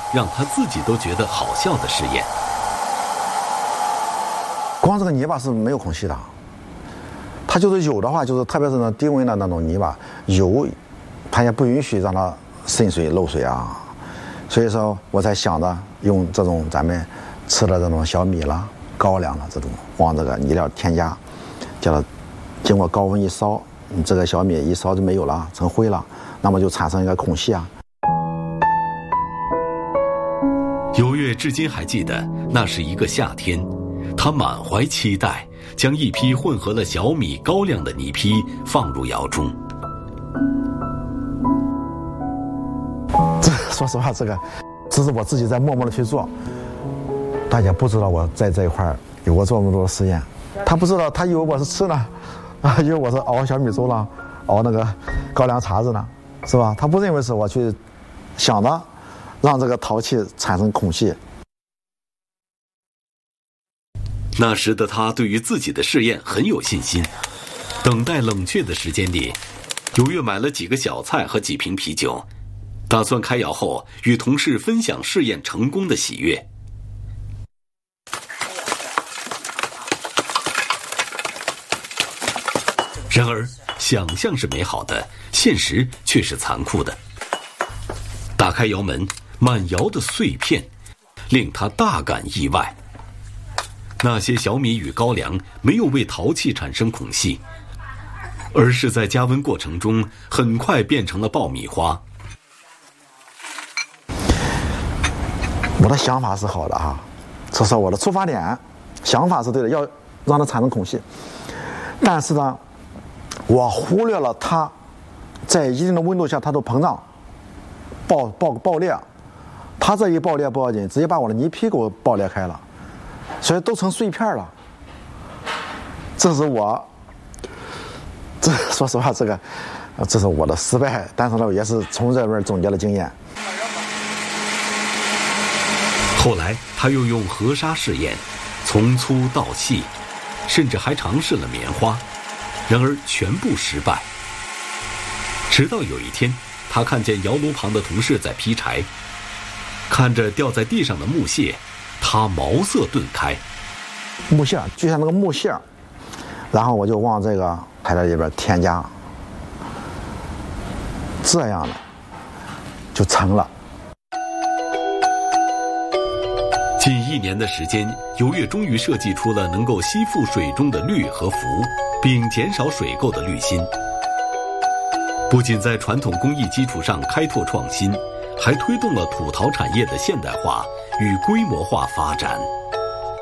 让他自己都觉得好笑的试验。 光这个泥巴是没有空隙的，它就是有的话，就是特别是那低温的那种泥巴，有，它也不允许让它渗水漏水啊。所以说我才想着用这种咱们吃的这种小米啦、高粱啦这种，往这个泥料添加，叫它经过高温一烧，你这个小米一烧就没有了，成灰了，那么就产生一个空隙啊。 尤月至今还记得，那是一个夏天，他满怀期待，将一批混合了小米、高粱的泥坯放入窑中。 说实话，这是我自己在默默的去做，大家不知道我在这一块有过这么多的实验。他不知道，他以为我是吃呢，以为我是熬小米粥了，熬那个高粱碴子呢，是吧？他不认为是我去想的，让这个陶器产生空隙。 那时的他对于自己的试验很有信心。等待冷却的时间里，尤月买了几个小菜和几瓶啤酒，打算开窑后与同事分享试验成功的喜悦。然而，想象是美好的，现实却是残酷的。打开窑门，满窑的碎片令他大感意外。那些小米与高粱没有为陶器产生孔隙，而是在加温过程中很快变成了爆米花。 我的想法是好的哈，这是我的出发点，想法是对的，要让它产生孔隙。但是呢，我忽略了它在一定的温度下它都膨胀、爆裂。它这一爆裂不要紧，直接把我的泥坯给我爆裂开了，所以都成碎片了。这是我，说实话，这是我的失败，但是呢，也是从这边总结了经验。 后来他又用河沙试验，从粗到细，甚至还尝试了棉花，然而全部失败。直到有一天，他看见窑炉旁的同事在劈柴，看着掉在地上的木屑，他茅塞顿开。 木屑就像那个木屑，然后我就往这个材料里边添加，这样的就成了。 近1年的时间，尤月终于设计出了能够吸附水中的氯和氟，并减少水垢的滤芯。不仅在传统工艺基础上开拓创新，还推动了土陶产业的现代化与规模化发展。